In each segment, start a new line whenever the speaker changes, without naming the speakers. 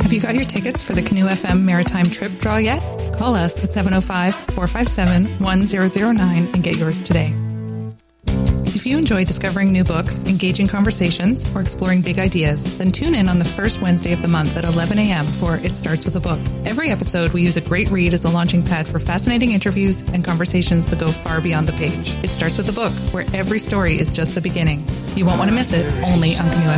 Have you got your tickets for the Canoe FM Maritime Trip Draw yet? Call us at 705-457-1009 and get yours today. If you enjoy discovering new books, engaging conversations, or exploring big ideas, then tune in on the first Wednesday of the month at 11 a.m. for It Starts With a Book. Every episode, we use a great read as a launching pad for fascinating interviews and conversations that go far beyond the page. It Starts With a Book, where every story is just the beginning. You won't want to miss it, only on Canoe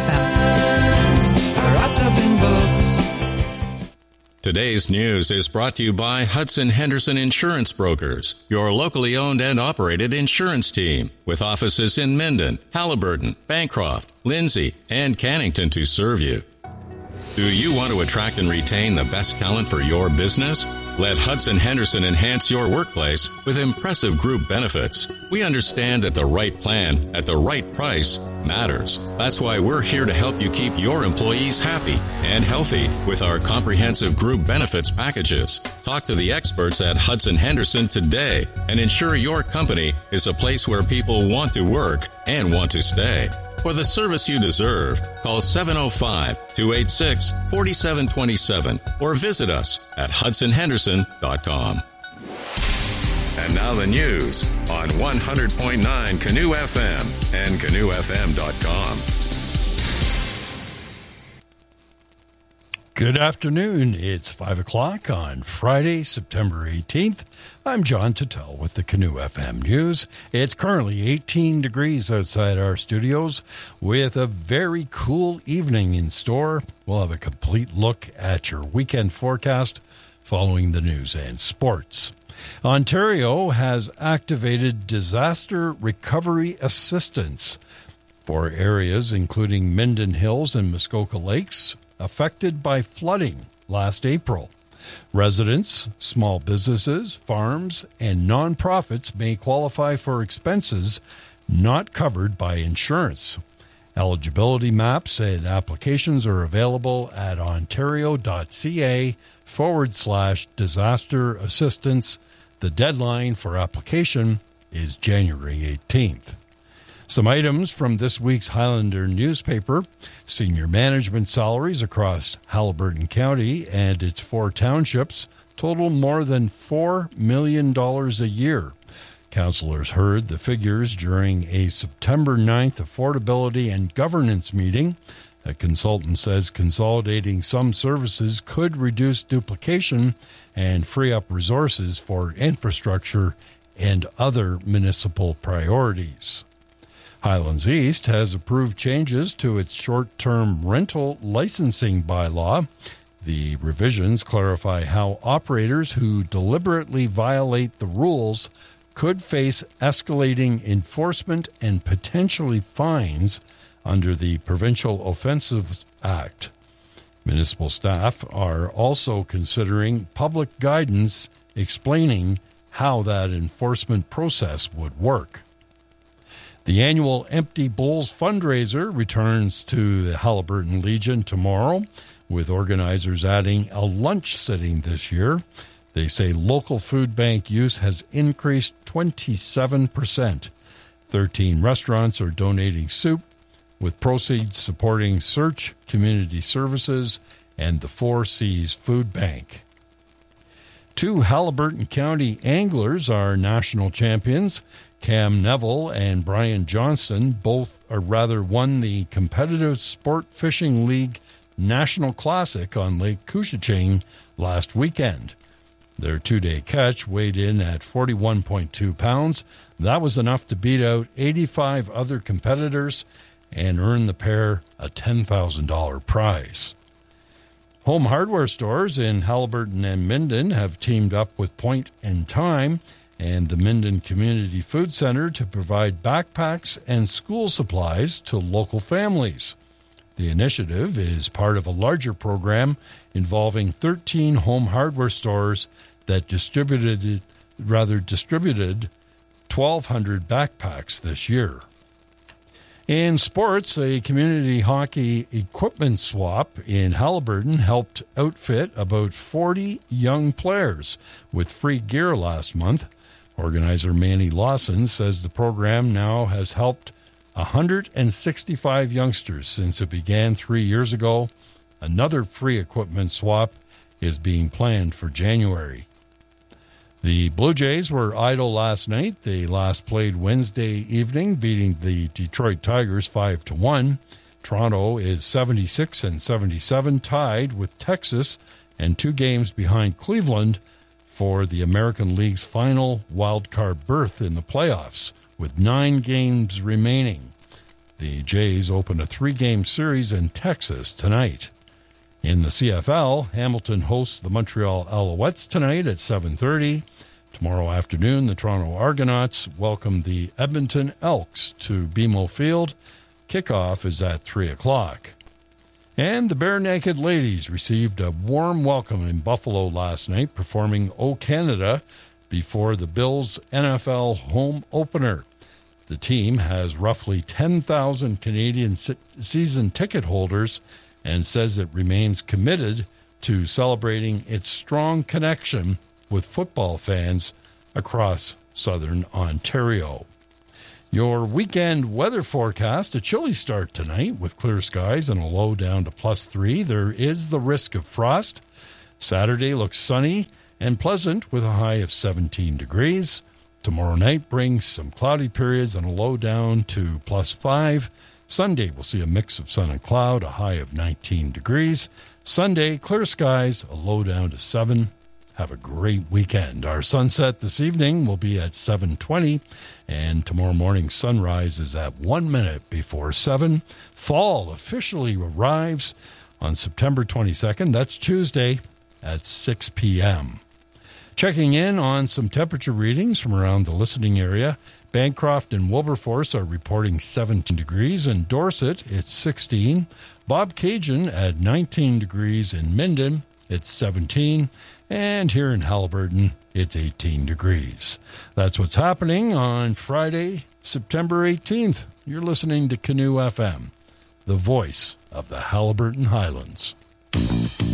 FM.
Today's news is brought to you by Hudson Henderson Insurance Brokers, your locally owned and operated insurance team, with offices in Minden, Halliburton, Bancroft, Lindsay, and Cannington to serve you. Do you want to attract and retain the best talent for your business? Let Hudson Henderson enhance your workplace with impressive group benefits. We understand that the right plan at the right price matters. That's why we're here to help you keep your employees happy and healthy with our comprehensive group benefits packages. Talk to the experts at Hudson Henderson today and ensure your company is a place where people want to work and want to stay. For the service you deserve, call 705-286-4727 or visit us at hudsonhenderson.com. And now the news on 100.9 Canoe FM and canoefm.com.
Good afternoon. It's 5 o'clock on Friday, September 18th. I'm John Tuttle with the Canoe FM News. It's currently 18 degrees outside our studios with a very cool evening in store. We'll have a complete look at your weekend forecast following the news and sports. Ontario has activated disaster recovery assistance for areas including Minden Hills and Muskoka Lakes affected by flooding last April. Residents, small businesses, farms, and nonprofits may qualify for expenses not covered by insurance. Eligibility maps and applications are available at ontario.ca/disaster assistance. The deadline for application is January 18th. Some items from this week's Highlander newspaper. Senior management salaries across Halliburton County and its 4 townships total more than $4 million a year. Councillors heard the figures during a September 9th affordability and governance meeting. A consultant says consolidating some services could reduce duplication and free up resources for infrastructure and other municipal priorities. Highlands East has approved changes to its short-term rental licensing bylaw. The revisions clarify how operators who deliberately violate the rules could face escalating enforcement and potentially fines under the Provincial Offences Act. Municipal staff are also considering public guidance explaining how that enforcement process would work. The annual Empty Bowls fundraiser returns to the Halliburton Legion tomorrow, with organizers adding a lunch sitting this year. They say local food bank use has increased 27%. 13 restaurants are donating soup, with proceeds supporting Search Community Services and the 4Cs Food Bank. 2 Halliburton County anglers are national champions. Cam Neville and Brian Johnston both won the Competitive Sport Fishing League National Classic on Lake Couchiching last weekend. Their 2-day catch weighed in at 41.2 pounds. That was enough to beat out 85 other competitors and earn the pair a $10,000 prize. Home hardware stores in Halliburton and Minden have teamed up with Point and Time and the Minden Community Food Center to provide backpacks and school supplies to local families. The initiative is part of a larger program involving 13 home hardware stores that distributed 1,200 backpacks this year. In sports, a community hockey equipment swap in Halliburton helped outfit about 40 young players with free gear last month. Organizer Manny Lawson says the program now has helped 165 youngsters since it began 3 years ago. Another free equipment swap is being planned for January. The Blue Jays were idle last night. They last played Wednesday evening, beating the Detroit Tigers 5-1. Toronto is 76 and 77, tied with Texas and 2 games behind Cleveland for the American League's final wildcard berth in the playoffs, with 9 games remaining. The Jays open a 3-game series in Texas tonight. In the CFL, Hamilton hosts the Montreal Alouettes tonight at 7:30. Tomorrow afternoon, the Toronto Argonauts welcome the Edmonton Elks to BMO Field. Kickoff is at 3 o'clock. And the Bare Naked Ladies received a warm welcome in Buffalo last night, performing O Canada before the Bills' NFL home opener. The team has roughly 10,000 Canadian season ticket holders and says it remains committed to celebrating its strong connection with football fans across southern Ontario. Your weekend weather forecast: a chilly start tonight with clear skies and a low down to +3. There is the risk of frost. Saturday looks sunny and pleasant with a high of 17 degrees. Tomorrow night brings some cloudy periods and a low down to +5. Sunday will see a mix of sun and cloud, a high of 19 degrees. Sunday, clear skies, a low down to 7. Have a great weekend. Our sunset this evening will be at 7:20, and tomorrow morning sunrise is at 1 minute before 7. Fall officially arrives on September 22nd. That's Tuesday at 6 p.m. Checking in on some temperature readings from around the listening area. Bancroft and Wilberforce are reporting 17 degrees. In Dorset, it's 16. Bobcaygeon at 19 degrees. In Minden, it's 17. And here in Haliburton, it's 18 degrees. That's what's happening on Friday, September 18th. You're listening to Canoe FM, the voice of the Haliburton Highlands.